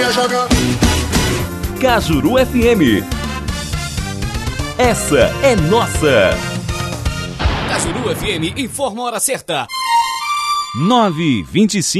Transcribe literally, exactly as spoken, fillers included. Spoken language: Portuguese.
Cajuru F M. Essa é nossa. Cajuru F M informa a hora certa. nove e vinte e cinco.